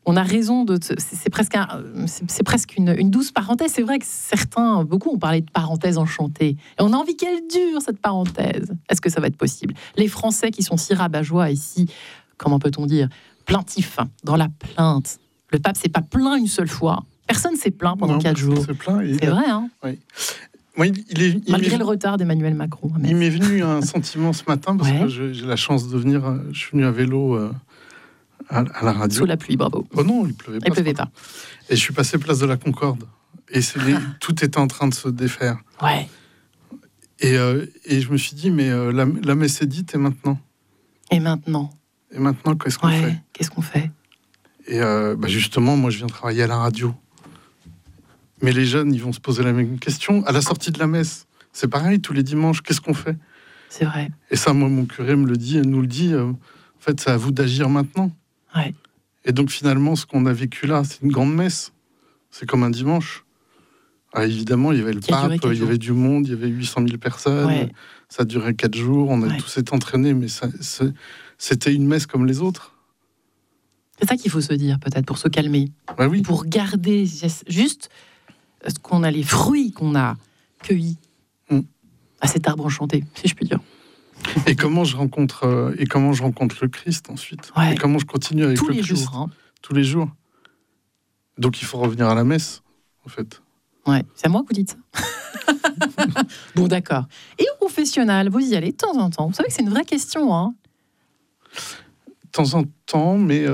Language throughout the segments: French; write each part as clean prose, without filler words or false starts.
On a raison c'est presque une douce parenthèse. C'est vrai que beaucoup ont parlé de parenthèse enchantée. Et on a envie qu'elle dure, cette parenthèse. Est-ce que ça va être possible ? Les Français qui sont si rabat-joie et si, comment peut-on dire, plaintifs dans la plainte. Le pape s'est pas plaint une seule fois. Personne s'est plaint pendant 4 jours. C'est vrai, hein ? Oui. Moi, malgré le retard d'Emmanuel Macron. Il m'est venu un sentiment ce matin, parce que j'ai la chance de venir, je suis venu à vélo à la radio. Sous la pluie, bravo. Oh non, il pleuvait pas. Il pleuvait pas. Et je suis passé place de la Concorde. Et tout était en train de se défaire. Ouais. Et je me suis dit, mais la messe est dite, et maintenant ? Et maintenant, qu'est-ce qu'on fait ? Qu'est-ce qu'on fait ? Et justement, moi, je viens travailler à la radio. Mais les jeunes, ils vont se poser la même question. À la sortie de la messe, c'est pareil, tous les dimanches, qu'est-ce qu'on fait ? C'est vrai. Et ça, moi, mon curé nous le dit. En fait, c'est à vous d'agir maintenant. Ouais. Et donc, finalement, ce qu'on a vécu là, c'est une grande messe. C'est comme un dimanche. Ah, évidemment, il y avait le pape, il y avait du monde, il y avait 800 000 personnes. Ouais. Ça a duré 4 jours, on a tous été entraînés, mais c'était une messe comme les autres. C'est ça qu'il faut se dire, peut-être, pour se calmer. Bah oui. Pour garder juste ce qu'on a, les fruits qu'on a cueillis à cet arbre enchanté, si je puis dire. Et comment je rencontre le Christ ensuite. Et comment je continue avec le Christ. Tous les jours. Donc il faut revenir à la messe, en fait. Ouais, c'est à moi que vous dites ça. Bon, d'accord. Et au confessionnal, vous y allez de temps en temps. Vous savez que c'est une vraie question, hein. De temps en temps, mais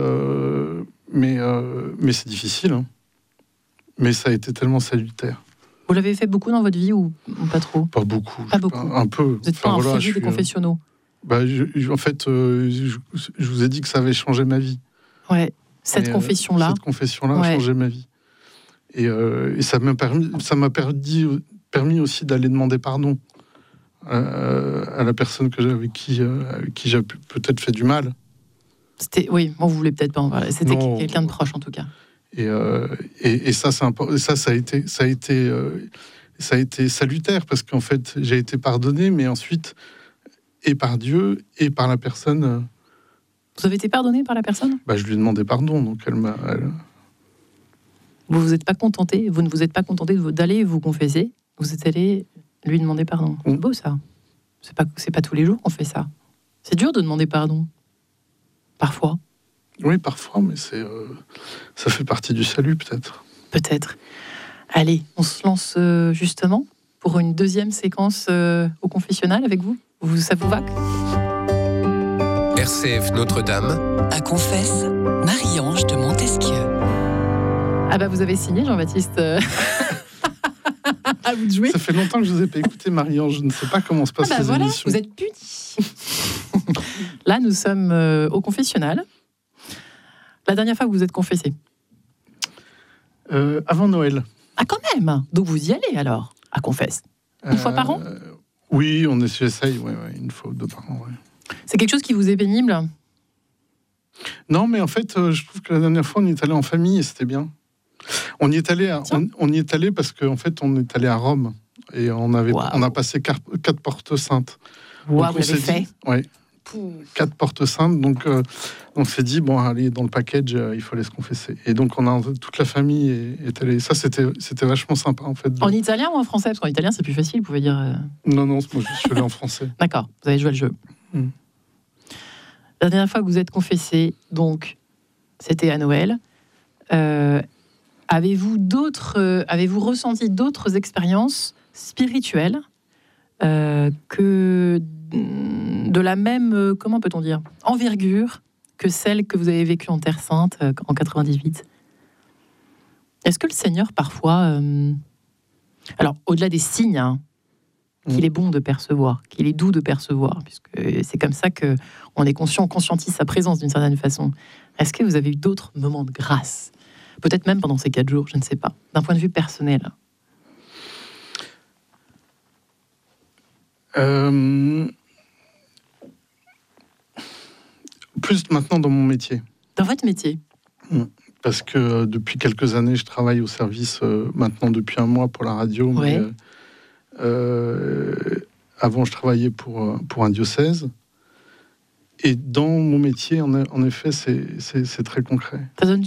c'est difficile. Hein. Mais ça a été tellement salutaire. Vous l'avez fait beaucoup dans votre vie ou pas trop ? Pas beaucoup. Pas beaucoup. Un peu. Vous n'êtes pas un féru des confessionnaux ? En fait, je vous ai dit que ça avait changé ma vie. Ouais. Cette confession-là a changé ma vie. Et ça m'a permis aussi d'aller demander pardon à la personne avec qui j'ai peut-être fait du mal. Oui, vous voulez peut-être pas en parler. C'était quelqu'un de proche, en tout cas. Et ça, ça a été salutaire, parce qu'en fait, j'ai été pardonné, mais ensuite, et par Dieu, et par la personne. Vous avez été pardonné par la personne ? Je lui ai demandé pardon, donc elle m'a... Vous ne vous êtes pas contenté d'aller vous confesser, vous êtes allé lui demander pardon. C'est beau, ça. C'est pas tous les jours qu'on fait ça. C'est dur de demander pardon. Parfois. Oui, parfois, mais ça fait partie du salut, peut-être. Peut-être. Allez, on se lance justement pour une deuxième séquence au confessionnal avec vous. Ça vous va ? RCF Notre-Dame. À Confesse, Marie-Ange de Montesquieu. Vous avez signé, Jean-Baptiste. À vous de jouer. Ça fait longtemps que je vous ai pas écouté, Marie-Ange. Je ne sais pas comment se passent les émissions. Vous êtes puni. Là, nous sommes au confessionnal. La dernière fois que vous êtes confessé ? Avant Noël. Ah, quand même. Donc vous y allez alors, à confesse. Une fois par an ? Oui, j'essaye, une fois ou 2 par an. Ouais. C'est quelque chose qui vous est pénible ? Non, mais en fait, je trouve que la dernière fois, on y est allé en famille et c'était bien. On y est allé parce qu'en fait, on est allé à Rome et on a passé 4 portes saintes. Vous l'avez fait ? Oui. 4 portes saintes, donc on s'est dit, allez, dans le package, il faut aller se confesser. Et donc, toute la famille est allée. Ça, c'était vachement sympa, en fait. En italien ou en français ? Parce qu'en italien, c'est plus facile, vous pouvez dire... Non, moi, je suis allé en français. D'accord, vous avez joué le jeu. La dernière fois que vous êtes confessé, donc, c'était à Noël. Avez-vous ressenti d'autres expériences spirituelles que de la même, comment peut-on dire, envergure que celle que vous avez vécue en Terre Sainte en 98 ? Est-ce que le Seigneur, parfois... alors, au-delà des signes, qu'il est bon de percevoir, qu'il est doux de percevoir, puisque c'est comme ça qu'on est conscient, on conscientise sa présence d'une certaine façon. Est-ce que vous avez eu d'autres moments de grâce ? Peut-être même pendant ces 4 jours, je ne sais pas. D'un point de vue personnel. Plus maintenant dans mon métier. Dans votre métier ? Parce que depuis quelques années, je travaille au service, maintenant depuis 1 mois pour la radio. Ouais. Mais, avant, je travaillais pour un diocèse. Et dans mon métier, en effet, c'est très concret. Ça donne